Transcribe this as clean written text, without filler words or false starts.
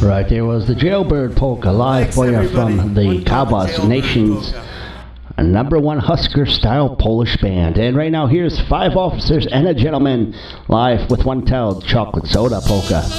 Right, there was the Jailbird Polka live for you from the Cowboys Nation's number one Husker-style Polish band. And right now, here's Five Officers and a Gentleman live with One Tailed Chocolate Soda Polka.